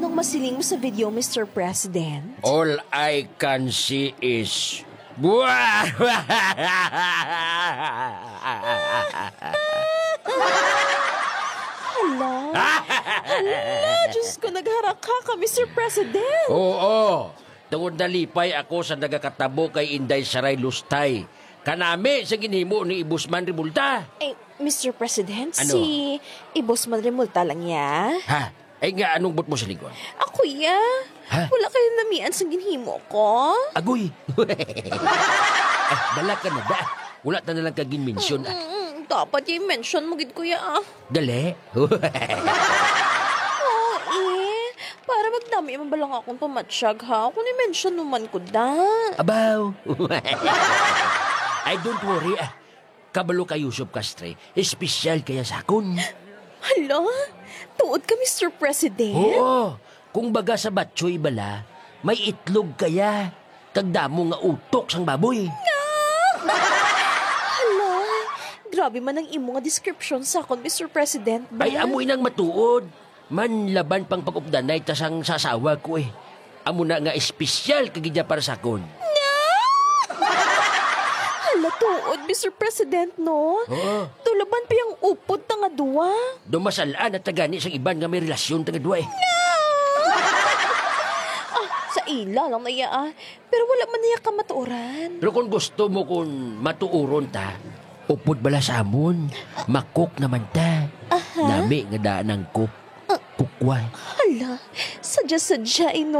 ang masiling mo sa video, Mr. President? All I can see is... Hala, Diyos ko, nagharaka ka, Mr. President. Oo, tungod nalipay ako sa nagakatabo kay Inday Saray Lustay. Kanami sa ginhimo ni Ibusman Rimulta. Eh, Mr. President, Ano? si Ibos Madrimulta lang ya. Ha? Ay nga, anong bot mo sa likod? Ako ya. Ha? Wala kayong namian sa ginhimo ko. Agoy! Dala ka na da. Wala ta nalang kagin-mention. Dapat yung mention mo, gid kuya. Dali. Oo, para magdami man balang akong pamatsyag, ha? Kung i-mention naman ko da. Abaw. Ay, don't worry. Kabalo ka, Yusuf Castre. Espesyal kaya sa akon. Hala, tuod ka, Mr. President? Oo. Kung baga sa batsoy bala, may itlog kaya. Kagdamo nga utok sang baboy. Hala, grabe man ang imo nga description sa akon, Mr. President. Ba? Ay, amoy nang matuod. Manlaban pang pag-updanay tasang sasawa ko eh. Amo na nga espesyal kagidya para sa akon. Hala, tuod, Mr. President, no? Oo. Tulaban pa yung upod na nga duwa. Dumasalaan at tagani sa iban nga may relasyon tanga duwa eh. Sa ila lang na iya, pero wala man niya ka matuoran. Pero kung gusto mo kung matuuron ta, upod bala sa amon. Makok naman ta. Nami nga daan ang kuk. Kukway. Hala, sadya-sadya, ino.